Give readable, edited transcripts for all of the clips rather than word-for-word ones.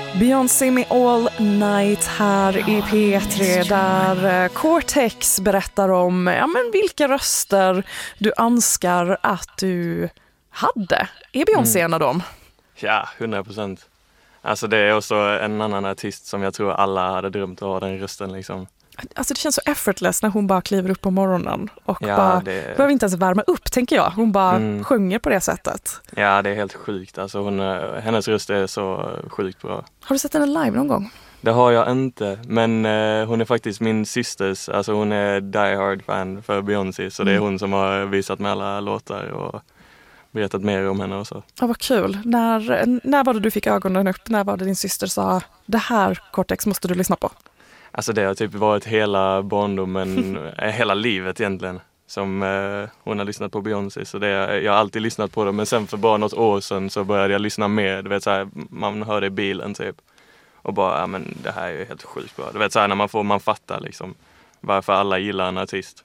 Beyoncé med All Night här i P3 där Cortex berättar om vilka röster du önskar att du hade. Är Beyoncé en av dem? Ja, 100%. Alltså det är också en annan artist som jag tror alla hade drömt att ha den rösten liksom. Alltså det känns så effortless när hon bara kliver upp på morgonen och behöver inte ens värma upp, tänker jag. Hon bara sjunger på det sättet. Ja, det är helt sjukt. Alltså hennes röst är så sjukt bra. Har du sett henne live någon gång? Det har jag inte, men hon är faktiskt min systers. Alltså hon är die-hard fan för Beyoncé, så det är hon som har visat mig alla låtar och berättat mer om henne och så. Ja, vad kul. När var det du fick ögonen upp? När var det din syster sa, det här Cortex måste du lyssna på? Alltså det har typ varit hela barndomen, hela livet egentligen, som hon har lyssnat på Beyoncé. Så jag har alltid lyssnat på det, men sen för bara något år sedan så började jag lyssna mer. Du vet såhär, man hör det i bilen typ. Och bara, men det här är helt sjukt bra. Du vet såhär, när man fattar liksom varför alla gillar en artist.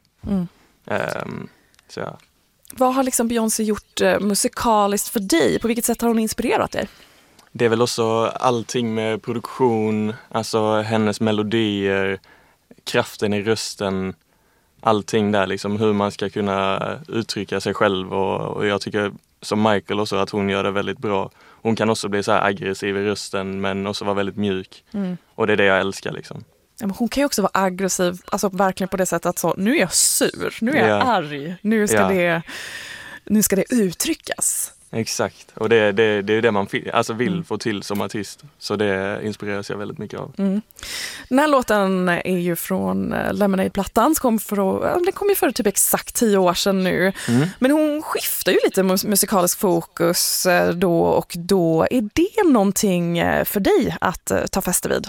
Så ja. Vad har liksom Beyoncé gjort musikaliskt för dig? På vilket sätt har hon inspirerat dig? Det är väl också allting med produktion, alltså hennes melodier, kraften i rösten, allting där liksom, hur man ska kunna uttrycka sig själv och jag tycker som Michael också att hon gör det väldigt bra. Hon kan också bli så här aggressiv i rösten men också vara väldigt mjuk och det är det jag älskar liksom. Ja, men hon kan ju också vara aggressiv, alltså verkligen på det sättet att så, nu är jag sur, nu är jag arg, nu ska det uttryckas. Exakt, och det är det man vill få till som artist. Så det inspireras jag väldigt mycket av. Den här låten är ju från Lemonade-plattan. Den kom ju för typ exakt 10 år sedan nu. Men hon skiftar ju lite musikalisk fokus då och då. Är det någonting för dig att ta fäste vid?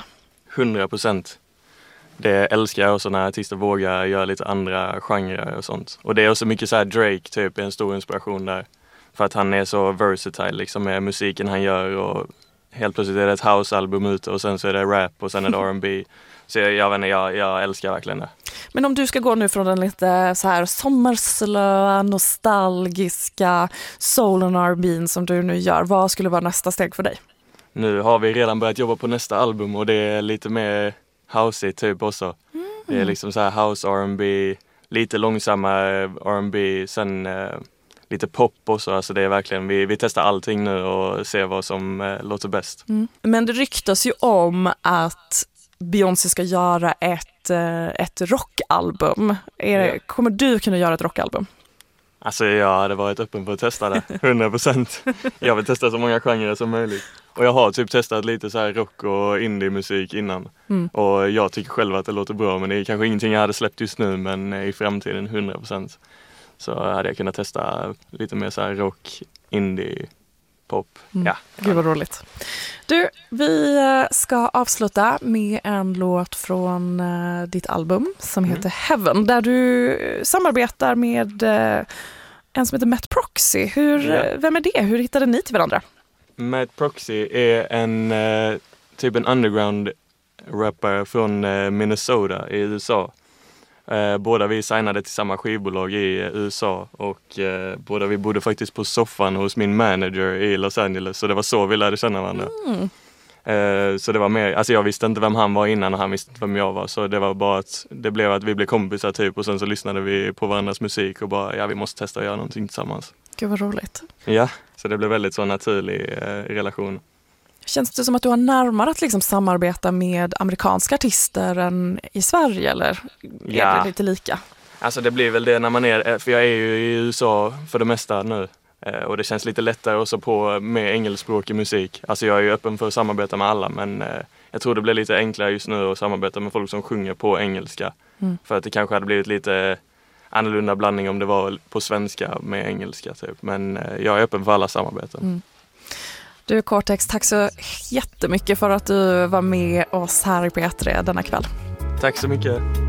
100%. Det älskar jag också när artister vågar göra lite andra genrer och sånt. Och det är också mycket så här Drake typ, en stor inspiration där. För att han är så versatile liksom med musiken han gör och helt plötsligt är det ett house-album ute och sen så är det rap och sen är det R&B. Så jag älskar verkligen det. Men om du ska gå nu från den lite så här sommarslöa, nostalgiska soul and R&B som du nu gör, vad skulle vara nästa steg för dig? Nu har vi redan börjat jobba på nästa album och det är lite mer housey typ också. Det är liksom så här house R&B, lite långsammare R&B, sen lite pop också, alltså det är verkligen, vi testar allting nu och ser vad som låter bäst. Men det ryktas ju om att Beyoncé ska göra ett rockalbum. Kommer du kunna göra ett rockalbum? Alltså jag hade varit öppen för att testa det, 100%. Jag vill testa så många genrer som möjligt. Och jag har typ testat lite så här rock och indie-musik innan. Och jag tycker själv att det låter bra, men det är kanske ingenting jag hade släppt just nu, men i framtiden 100%. Så hade jag kunnat testa lite mer så här rock, indie, pop. Ja. Gud vad roligt. Du, vi ska avsluta med en låt från ditt album som heter Heaven, där du samarbetar med en som heter Matt Proxy. Vem är det? Hur hittade ni till varandra? Matt Proxy är en typ en underground rapper från Minnesota i USA. Båda vi signade till samma skivbolag i USA och båda vi bodde faktiskt på soffan hos min manager i Los Angeles, så det var så vi lärde känna varandra. Så det var mer, alltså jag visste inte vem han var innan och han visste inte vem jag var, så det var bara att det blev att vi blev kompisar typ, och sen så lyssnade vi på varandras musik och bara, vi måste testa att göra någonting tillsammans. Gud vad roligt. Ja, så det blev väldigt så naturlig relation. Känns det som att du har närmare att liksom samarbeta med amerikanska artister än i Sverige, eller är det lite lika? Alltså det blir väl det när man är, för jag är ju i USA för det mesta nu. Och det känns lite lättare också på med engelskspråkig musik. Alltså jag är ju öppen för att samarbeta med alla, men jag tror det blir lite enklare just nu att samarbeta med folk som sjunger på engelska. För att det kanske hade blivit lite annorlunda blandning om det var på svenska med engelska typ. Men jag är öppen för alla samarbeten. Du Cortex, tack så jättemycket för att du var med oss här i P3 denna kväll. Tack så mycket.